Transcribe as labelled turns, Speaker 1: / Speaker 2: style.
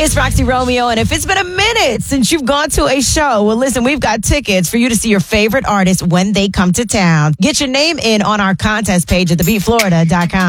Speaker 1: It's Roxy Romeo, and if it's been a minute since you've gone to a show, well, listen, we've got tickets for you to see your favorite artists when they come to town. Get your name in on our contest page at thebeatflorida.com.